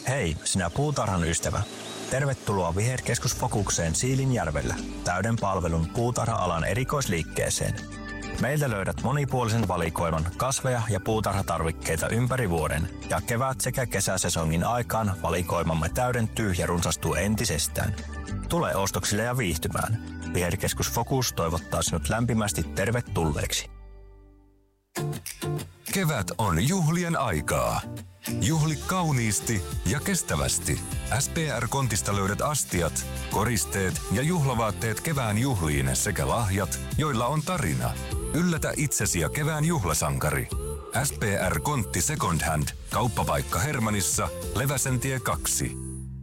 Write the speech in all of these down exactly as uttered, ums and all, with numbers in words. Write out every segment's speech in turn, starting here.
Hei, sinä puutarhan ystävä. Tervetuloa Viherkeskus Fokukseen Siilinjärvellä, täyden palvelun puutarha-alan erikoisliikkeeseen. Meiltä löydät monipuolisen valikoiman kasveja ja puutarhatarvikkeita ympäri vuoden ja kevät- sekä kesäsesongin aikaan valikoimamme täydentyy ja runsastuu entisestään. Tule ostoksille ja viihtymään. Viherkeskus Fokus toivottaa sinut lämpimästi tervetulleeksi. Kevät on juhlien aikaa. Juhli kauniisti ja kestävästi. S P R-kontista löydät astiat, koristeet ja juhlavaatteet kevään juhliin sekä lahjat, joilla on tarina. Yllätä itsesi ja kevään juhlasankari. S P R-kontti Second Hand. Kauppapaikka Hermannissa, Leväsentie kaksi.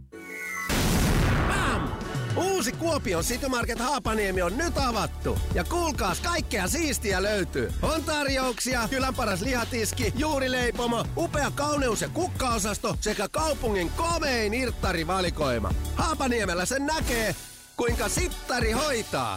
Uusi Kuopion City Market Haapaniemi on nyt avattu. Ja kuulkaas, kaikkea siistiä löytyy. On tarjouksia, kylän paras lihatiski, juurileipomo, upea kauneus- ja kukkaosasto sekä kaupungin komein irttarivalikoima. Haapaniemellä sen näkee, kuinka sittari hoitaa.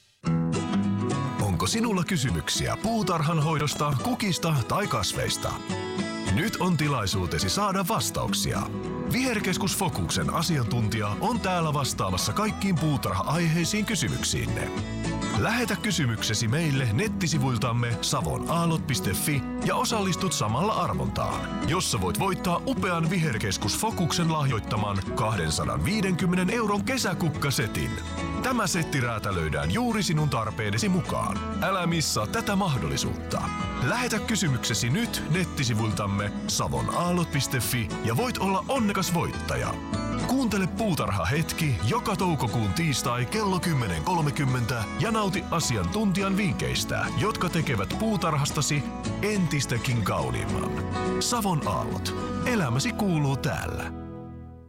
Onko sinulla kysymyksiä puutarhan hoidosta, kukista tai kasveista? Nyt on tilaisuutesi saada vastauksia. Viherkeskus Fokuksen asiantuntija on täällä vastaamassa kaikkiin puutarha-aiheisiin kysymyksiinne. Lähetä kysymyksesi meille nettisivuiltamme savonaalot piste fi ja osallistut samalla arvontaan, jossa voit voittaa upean Viherkeskus Fokuksen lahjoittaman kaksisataaviisikymmentä euron kesäkukkasetin. Tämä setti räätälöidään juuri sinun tarpeidesi mukaan. Älä missaa tätä mahdollisuutta. Lähetä kysymyksesi nyt nettisivuiltamme savonaalot piste fi ja voit olla onnekas voittaja. Kuuntele Puutarha hetki joka toukokuun tiistai kello kymmenen kolmekymmentä ja nauti asiantuntijan vinkkeistä, jotka tekevät puutarhastasi entistäkin kauniimman. Savon aallot. Elämäsi kuuluu täällä.